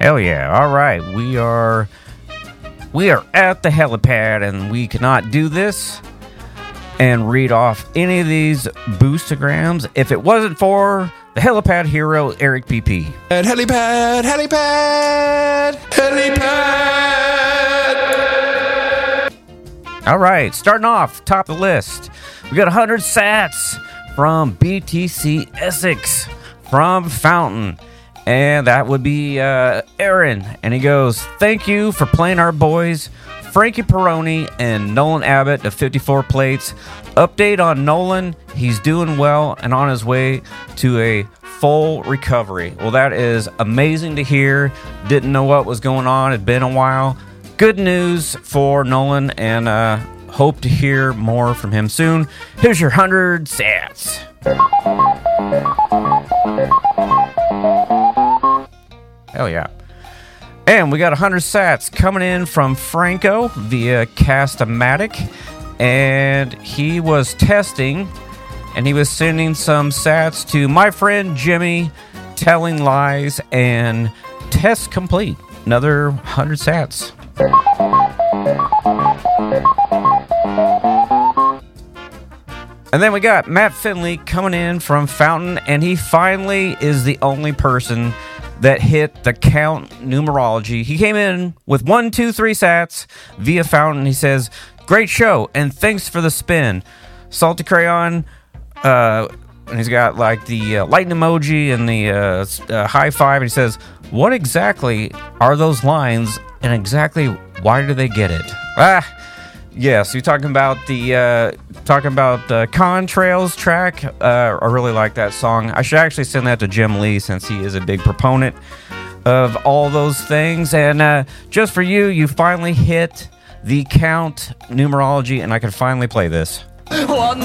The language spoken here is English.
Hell yeah. All right. We are at the helipad, and we cannot do this and read off any of these boostograms if it wasn't for the helipad hero, Eric PP. Helipad. All right, starting off, top of the list. We got 100 sats from BTC Essex from Fountain. And that would be Aaron. And he goes, thank you for playing our boys, Frankie Perroni and Nolan Abbott, the 54 plates. Update on Nolan. He's doing well and on his way to a full recovery. Well, that is amazing to hear. Didn't know what was going on. It'd been a while. Good news for Nolan, and hope to hear more from him soon. Here's your 100 sats. Hell yeah. And we got 100 sats coming in from Franco via Cast-O-Matic. And he was testing, and he was sending some sats to my friend Jimmy, Telling Lies, and Test Complete. Another 100 sats. And then we got Matt Finley coming in from Fountain, and he finally is the only person that hit the count numerology. He came in with 1, 2, 3 sats via Fountain. He says, great show, and thanks for the spin. Salty Crayon, and he's got like the lightning emoji and the high five, and he says, what exactly are those lines, and exactly why do they get it? Yes, you're talking about the Contrails track. I really like that song. I should actually send that to Jim Lee, since he is a big proponent of all those things. And just for you, you finally hit the count numerology, and I can finally play this. 1,